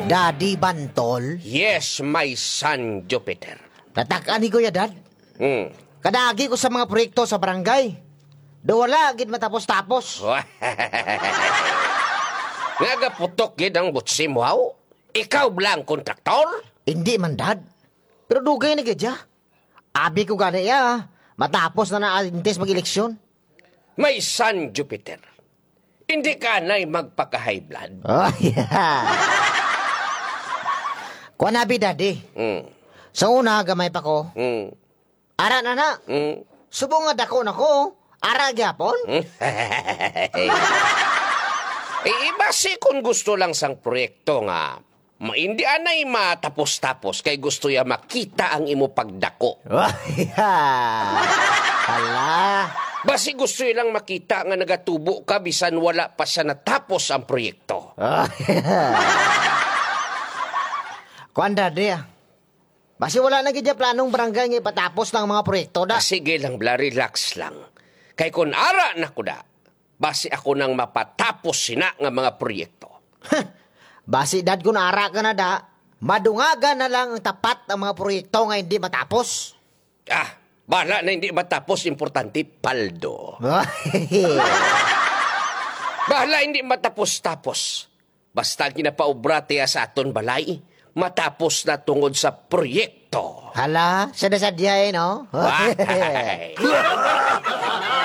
Daddy Bantol? Yes, my son, Jupiter. Natakaan ni Kuya Dad. Hmm. Kadagi ko sa mga proyekto sa barangay. Do wala, gid matapos-tapos. Nga gaputok gid ang butsi mo, haw? Ikaw blang kontraktor? Hindi man, Dad. Pero dugay na gid ya. Abi ko gani ya, matapos na naalintes mag-eleksyon. My son, Jupiter. Hindi ka na'y magpaka-high blood. Oh, yeah. Kuha na, Daddy. Sa una, gamay pa ko. Ara na. Subo nga dako na ko. Ara gyapon. Basi kung gusto lang sang proyekto nga, hindi anay matapos-tapos kay gusto ya makita ang imo pagdako. Oh, yeah. Hala. Basi gusto lang makita nga nagatubo ka bisan wala pa siya natapos ang proyekto. Oh, yeah. Kuha, Daddy, Basi wala na gid planong barangay nga ipatapos ng mga proyekto da. Sige lang, bla, relax lang. Kay kun ara na ko da, basi ako nang mapatapos sina nga mga proyekto. Basi, Dad, kung ara ka na da, madungagan na lang ang tapat ang mga proyekto nga hindi matapos. Bala na hindi matapos, importante, paldo. Bala hindi matapos-tapos. Basta ginapaubra tiya sa aton balay, matapos na tungod sa proyekto. Hala, sadya-sadya no? Why?